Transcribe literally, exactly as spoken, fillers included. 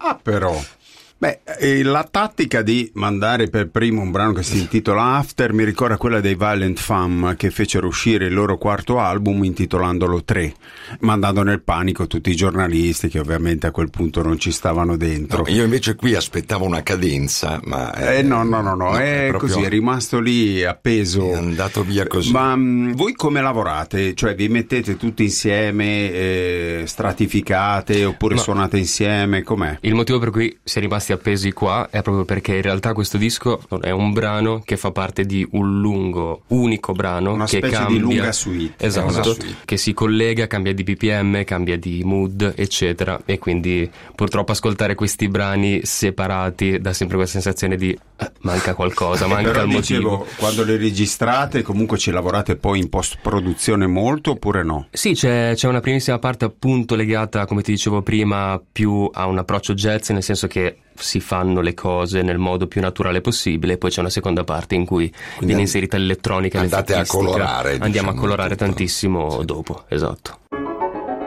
Ah, però. Beh, eh, la tattica di mandare per primo un brano che si intitola After mi ricorda quella dei Violent Femmes, che fecero uscire il loro quarto album intitolandolo tre, mandando nel panico tutti i giornalisti che ovviamente a quel punto non ci stavano dentro. No, io invece qui aspettavo una cadenza, ma eh, eh, no, no, no, no, no, è, è così, è rimasto lì appeso. È andato via così. Ma mh, voi come lavorate? Cioè vi mettete tutti insieme, eh, stratificate oppure Ma suonate insieme? Com'è? Il motivo per cui si è rimasti appesi qua è proprio perché in realtà questo disco è un brano che fa parte di un lungo, unico brano, una che specie cambia, di lunga suite. esatto, suite. che si collega, cambia di B P M, cambia di mood, eccetera, e quindi purtroppo ascoltare questi brani separati dà sempre questa sensazione di eh, manca qualcosa, manca Però il dicevo, motivo. quando le registrate comunque ci lavorate poi in post-produzione molto oppure no? Sì, c'è, c'è una primissima parte appunto legata, come ti dicevo prima, più a un approccio jazz, nel senso che si fanno le cose nel modo più naturale possibile, e poi c'è una seconda parte in cui viene inserita l'elettronica, andate a l'effettistica. colorare, andiamo diciamo, a colorare tutto. tantissimo Sì. dopo, esatto.